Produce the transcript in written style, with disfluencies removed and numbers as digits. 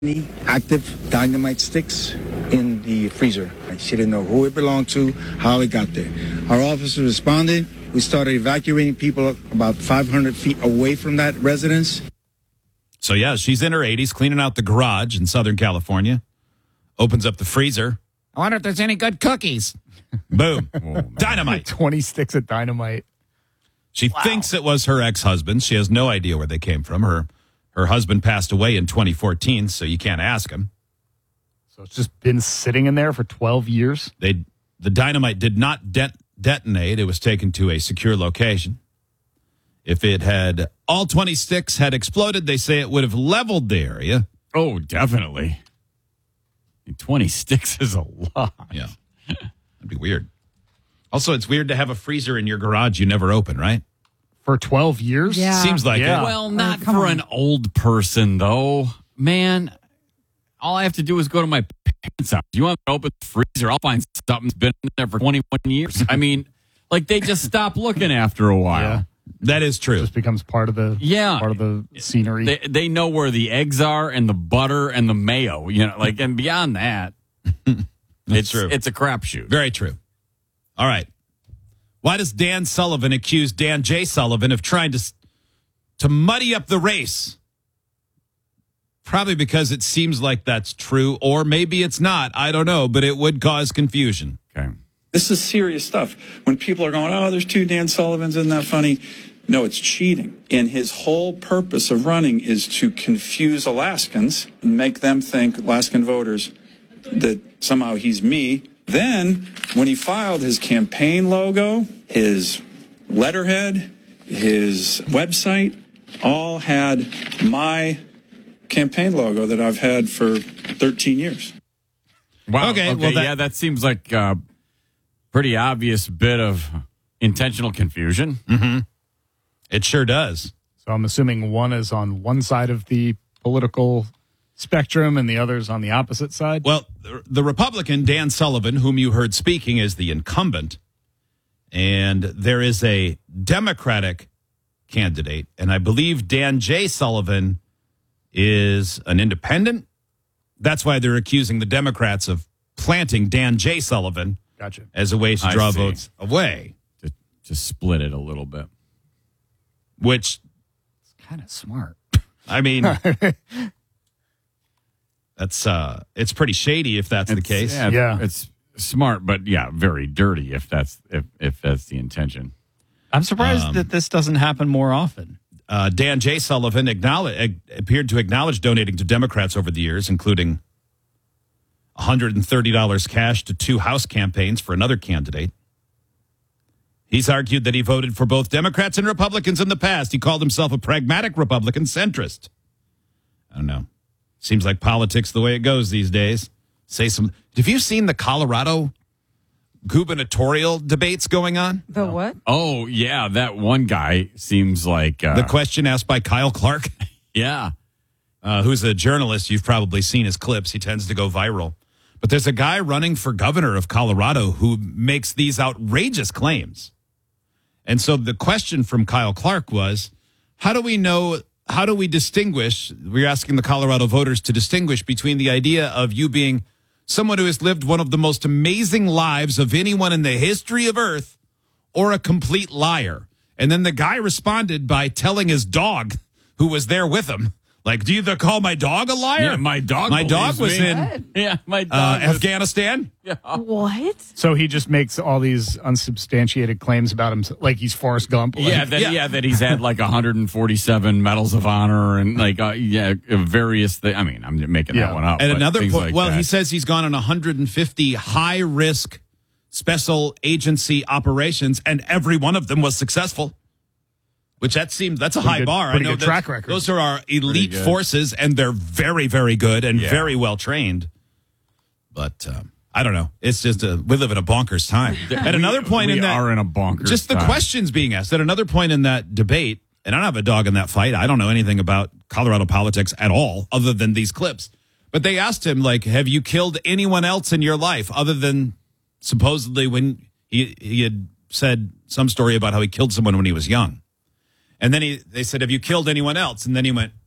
active dynamite sticks in the freezer. She didn't know who it belonged to, how it got there. Our officer responded. We started evacuating people about 500 feet away from that residence. So, yeah, she's in her 80s, cleaning out the garage in Southern California. Opens up the freezer. I wonder if there's any good cookies. Boom. Dynamite. 20 sticks of dynamite. She thinks it was her ex-husband. She has no idea where they came from. Her husband passed away in 2014, so you can't ask him. So it's just been sitting in there for 12 years? The dynamite did not detonate. It was taken to a secure location. If it had, all 20 sticks had exploded, they say it would have leveled the area. Oh, definitely. 20 sticks is a lot. Yeah. That'd be weird. Also, it's weird to have a freezer in your garage you never open, right? For 12 years? Yeah. Seems like it. Well, not for an old person, though. Man, all I have to do is go to my parents' house. You want me to open the freezer? I'll find something that's been in there for 21 years. I mean, like they just stop looking after a while. Yeah. That is true. It just becomes part of the scenery. They know where the eggs are and the butter and the mayo, and beyond that, That's true. It's a crapshoot. Very true. All right. Why does Dan Sullivan accuse Dan J. Sullivan of trying to muddy up the race? Probably because it seems like that's true, or maybe it's not. I don't know, but it would cause confusion. Okay. This is serious stuff. When people are going, oh, there's two Dan Sullivans, isn't that funny? No, it's cheating. And his whole purpose of running is to confuse Alaskans and make them think, Alaskan voters, that somehow he's me. Then, when he filed his campaign logo, his letterhead, his website, all had my campaign logo that I've had for 13 years. Wow. Okay, well, that seems like a pretty obvious bit of intentional confusion. Mm-hmm. It sure does. So I'm assuming one is on one side of the political spectrum and the other's on the opposite side? Well, the Republican, Dan Sullivan, whom you heard speaking, is the incumbent. And there is a Democratic candidate. And I believe Dan J. Sullivan is an independent. That's why they're accusing the Democrats of planting Dan J. Sullivan as a way to draw votes away. To split it a little bit. Which, it's kind of smart. I mean, it's pretty shady if that's the case. Yeah, it's smart, but very dirty if that's the intention. I'm surprised that this doesn't happen more often. Dan J. Sullivan appeared to acknowledge donating to Democrats over the years, including $130 cash to 2 House campaigns for another candidate. He's argued that he voted for both Democrats and Republicans in the past. He called himself a pragmatic Republican centrist. I don't know. Seems like politics the way it goes these days. Have you seen the Colorado gubernatorial debates going on? The what? Oh, yeah. That one guy seems like... the question asked by Kyle Clark? Yeah. Who's a journalist. You've probably seen his clips. He tends to go viral. But there's a guy running for governor of Colorado who makes these outrageous claims. And so the question from Kyle Clark was, how do we distinguish, we're asking the Colorado voters to distinguish between the idea of you being someone who has lived one of the most amazing lives of anyone in the history of Earth or a complete liar? And then the guy responded by telling his dog who was there with him, like, do you call my dog a liar? Yeah, my dog was me. in my dog Afghanistan. Yeah. What? So he just makes all these unsubstantiated claims about himself, like he's Forrest Gump. That he's had like 147 medals of honor and various things. I mean, I'm making that one up. At another point, like he says he's gone on 150 high-risk special agency operations, and every one of them was successful. Which that's a high bar. I know track record. Those are our elite forces, and they're very, very good and very well trained. But I don't know. It's just we live in a bonkers time. At another point we are in a bonkers just the time. questions being asked. At another point in that debate, and I don't have a dog in that fight. I don't know anything about Colorado politics at all, other than these clips. But they asked him, like, have you killed anyone else in your life other than supposedly when he had said some story about how he killed someone when he was young. And then they said, have you killed anyone else? And then he went,